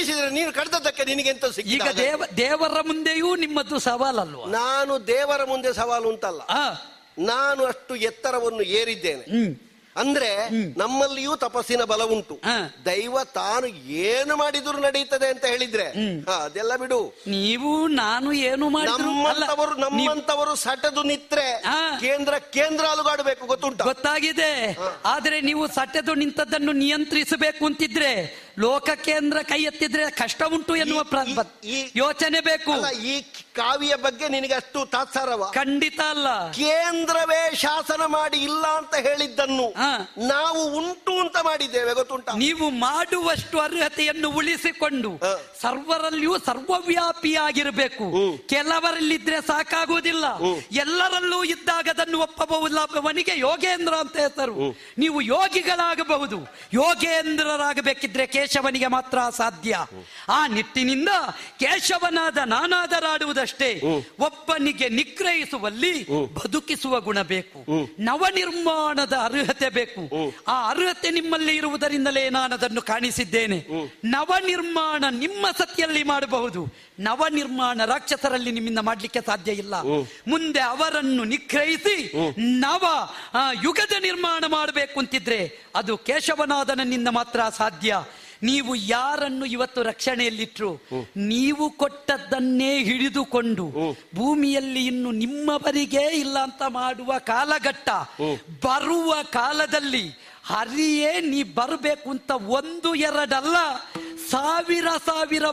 ಕಳಿಸಿದ್ರೆ ನೀನು ಕಡ್ದದ್ದಕ್ಕೆ ನಿನಗೆಂತ ಈಗ ಸಿಕ್ಕಿದ? ದೇವರ ಮುಂದೆಯೂ ನಿಮ್ಮದು ಸವಾಲಲ್ವಾ? ನಾನು ದೇವರ ಮುಂದೆ ಸವಾಲು ಉಂಟಲ್ಲ, ನಾನು ಅಷ್ಟು ಎತ್ತರವನ್ನು ಏರಿದ್ದೇನೆ. ಅಂದ್ರೆ ನಮ್ಮಲ್ಲಿಯೂ ತಪಸ್ಸಿನ ಬಲ ಉಂಟು. ದೈವ ತಾನು ಏನು ಮಾಡಿದ್ರು ನಡೀತದೆ ಅಂತ ಹೇಳಿದ್ರೆ ಅದೆಲ್ಲ ಬಿಡು. ನೀವು ನಾನು ಏನು ನಮ್ಮಂತವರು ಸಟದು ನಿತ್ರೆ ಕೇಂದ್ರ ಅಲುಗಾಡಬೇಕು, ಗೊತ್ತುಂಟ? ಗೊತ್ತಾಗಿದೆ. ಆದ್ರೆ ನೀವು ಸಟೆದು ನಿಂತದ್ದನ್ನು ನಿಯಂತ್ರಿಸಬೇಕು ಅಂತಿದ್ರೆ ಲೋಕ ಕೇಂದ್ರ ಕೈ ಎತ್ತಿದ್ರೆ ಕಷ್ಟ ಉಂಟು ಎನ್ನುವ ಯೋಚನೆ ಬೇಕು. ಈ ಕಾವ್ಯ ಬಗ್ಗೆ ನಿನಗೆ ಅಷ್ಟು ತಾತ್ಸಾರವ? ಖಂಡಿತ ಅಲ್ಲ. ಕೇಂದ್ರವೇ ಶಾಸನ ಮಾಡಿ ಇಲ್ಲ ಅಂತ ಹೇಳಿದ್ದನ್ನು ನಾವು ಉಂಟು ಅಂತ ಮಾಡಿದ್ದೇವೆ, ಗೊತ್ತುಂಟ? ನೀವು ಮಾಡುವಷ್ಟು ಅರ್ಹತೆಯನ್ನು ಉಳಿಸಿಕೊಂಡು ಸರ್ವರಲ್ಲಿಯೂ ಸರ್ವವ್ಯಾಪಿಯಾಗಿರಬೇಕು. ಕೆಲವರಲ್ಲಿದ್ರೆ ಸಾಕಾಗುವುದಿಲ್ಲ, ಎಲ್ಲರಲ್ಲೂ ಇದ್ದಾಗ ಅದನ್ನು ಒಪ್ಪಬಹುದವನಿಗೆ ಯೋಗೇಂದ್ರ ಅಂತ ಹೆಸರು. ನೀವು ಯೋಗಿಗಳಾಗಬಹುದು, ಯೋಗೇಂದ್ರರಾಗಬೇಕಿದ್ರೆ ಕೇಶವನಿಗೆ ಮಾತ್ರ ಸಾಧ್ಯ. ಆ ನಿಟ್ಟಿನಿಂದ ಕೇಶವನಾದ ನಾನಾದರಾಡುವುದಷ್ಟೇ. ಒಬ್ಬನಿಗೆ ನಿಗ್ರಹಿಸುವಲ್ಲಿ ಬದುಕಿಸುವ ಗುಣ ಬೇಕು, ನವನಿರ್ಮಾಣದ ಅರ್ಹತೆ ಬೇಕು. ಆ ಅರ್ಹತೆ ನಿಮ್ಮಲ್ಲಿ ಇರುವುದರಿಂದಲೇ ನಾನು ಅದನ್ನು ಕಾಣಿಸಿದ್ದೇನೆ. ನವನಿರ್ಮಾಣ ನಿಮ್ಮ ಸತಿಯಲ್ಲಿ ಮಾಡಬಹುದು, ನವನಿರ್ಮಾಣ ರಾಕ್ಷಸರಲ್ಲಿ ನಿಮ್ಮಿಂದ ಮಾಡಲಿಕ್ಕೆ ಸಾಧ್ಯ ಇಲ್ಲ. ಮುಂದೆ ಅವರನ್ನು ನಿಗ್ರಹಿಸಿ ನವ ಯುಗದ ನಿರ್ಮಾಣ ಮಾಡಬೇಕು ಅಂತಿದ್ರೆ ಅದು ಕೇಶವನಾದನನ್ನಿಂದ ಮಾತ್ರ ಸಾಧ್ಯ. ನೀವು ಯಾರನ್ನು ಇವತ್ತು ರಕ್ಷಣೆಯಲ್ಲಿಟ್ರು, ನೀವು ಕೊಟ್ಟದ್ದನ್ನೇ ಹಿಡಿದುಕೊಂಡು ಭೂಮಿಯಲ್ಲಿ ಇನ್ನು ನಿಮ್ಮವರಿಗೇ ಇಲ್ಲ ಅಂತ ಮಾಡುವ ಕಾಲಘಟ್ಟ ಬರುವ ಕಾಲದಲ್ಲಿ ಹರಿಯೇ ನೀ ಬರಬೇಕು ಅಂತ 1, 2 ಅಲ್ಲ, ಸಾವಿರ